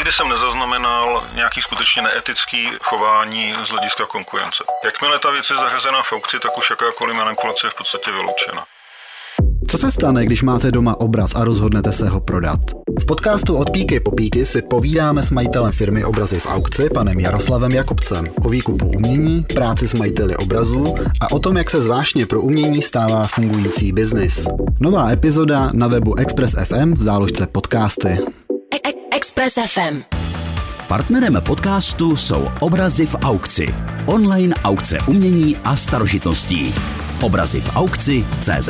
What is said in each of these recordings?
Nikdy jsem nezaznamenal nějaký skutečně neetický chování z hlediska konkurence. Jakmile ta věc je zařazená v aukci, tak už jakákoliv manipulace je v podstatě vyloučena. Co se stane, když máte doma obraz a rozhodnete se ho prodat? V podcastu Od píky po píky si povídáme s majitelem firmy Obrazy v aukci, panem Jaroslavem Jakubcem, o výkupu umění, práci s majiteli obrazů a o tom, jak se zvláštně pro umění stává fungující biznis. Nová epizoda na webu Express FM v záložce podcasty. Express FM. Partnerem podcastu jsou Obrazy v aukci. Online aukce umění a starožitností. Obrazy v aukci.cz.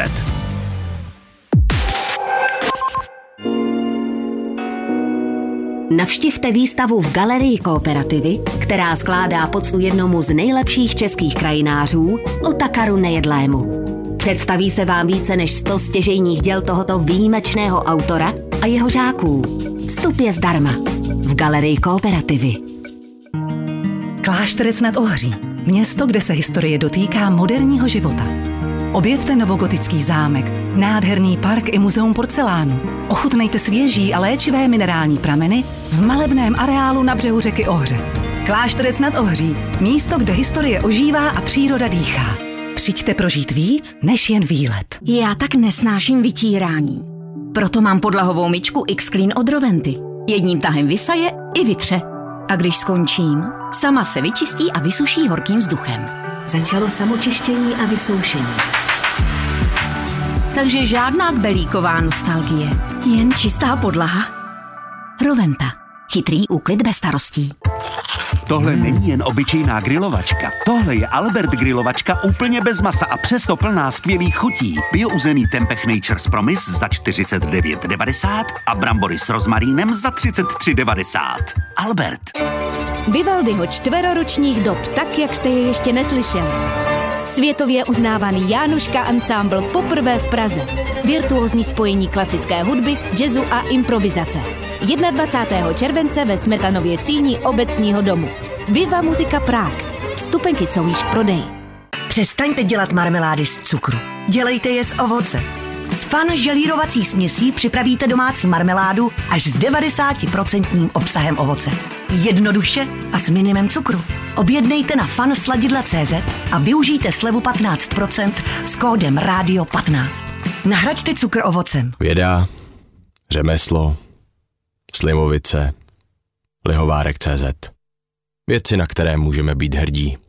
Navštivte výstavu v Galerii Kooperativy, která skládá poctu jednomu z nejlepších českých krajinářů, Otakaru Nejedlému. Představí se vám více než 100 stěžejních děl tohoto výjimečného autora a jeho žáků. Vstup je zdarma v Galerii Kooperativy. Klášterec nad Ohří. Město, kde se historie dotýká moderního života. Objevte novogotický zámek, nádherný park i muzeum porcelánu. Ochutnejte svěží a léčivé minerální prameny v malebném areálu na břehu řeky Ohře. Klášterec nad Ohří. Místo, kde historie ožívá a příroda dýchá. Přijďte prožít víc, než jen výlet. Já tak nesnáším vytírání. Proto mám podlahovou myčku X-Clean od Roventy. Jedním tahem vysaje i vytře. A když skončím, sama se vyčistí a vysuší horkým vzduchem. Začalo samočištění a vysoušení. Takže žádná kbelíková nostalgie. Jen čistá podlaha. Roventa. Chytrý úklid bez starostí. Tohle není jen obyčejná grilovačka. Tohle je Albert grilovačka úplně bez masa a přesto plná skvělých chutí. Biouzený Tempeh Nature's Promise za 49,90 a brambory s rozmarínem za 33,90. Albert. Vivaldiho čtveroročních dob, tak jak jste je ještě neslyšeli. Světově uznávaný Jánuška ansámbl poprvé v Praze. Virtuózní spojení klasické hudby, jazzu a improvizace. 21. července ve Smetanově síni Obecního domu. Viva Muzika Prague. Vstupenky jsou již v prodeji. Přestaňte dělat marmelády z cukru. Dělejte je z ovoce. Z Fan želírovací směsí připravíte domácí marmeládu až s 90% obsahem ovoce. Jednoduše a s minimem cukru. Objednejte na fansladidla.cz a využijte slevu 15% s kódem Radio 15. Nahraďte cukr ovocem. Věda, řemeslo, Slimovice, Lihovárek.cz. Věci, na které můžeme být hrdí.